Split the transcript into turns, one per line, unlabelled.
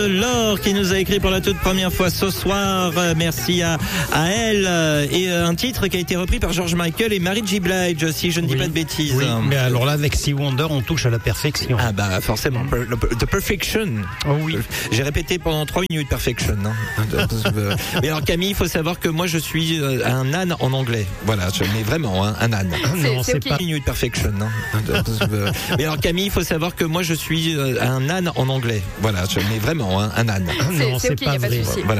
Laure qui nous a écrit pour la toute première fois ce soir, merci à elle, et un titre qui a été repris par George Michael et Mary J. Blige, si je ne dis pas de bêtises.
Oui, mais alors là avec Stevie Wonder on touche à la perfection.
Ah bah forcément, The Perfection.
Oh oui.
J'ai répété pendant 3 minutes Perfection. Mais alors Camille, il faut savoir que moi je suis un âne en anglais. Voilà, mais vraiment un âne.
Non, c'est
okay.
pas
Minute Perfection. Mais alors Camille, il faut savoir que moi je suis un âne en anglais. Voilà, mais vraiment un âne.
non, c'est
okay,
pas
y a pas de
vrai.
souci.
Voilà.